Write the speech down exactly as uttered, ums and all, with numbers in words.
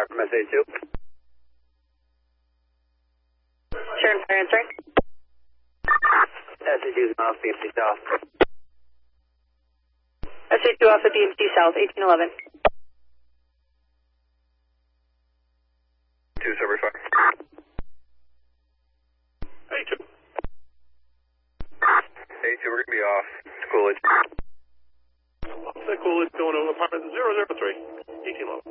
fire from S A two. Turn fire answering. S A two is off, B M C south. S A two off at B M C south, eighteen eleven. Two sober fire. A two. A two, we're going to be off. Coolidge. Offset Coolidge going to apartment zero zero three, eighteen eleven.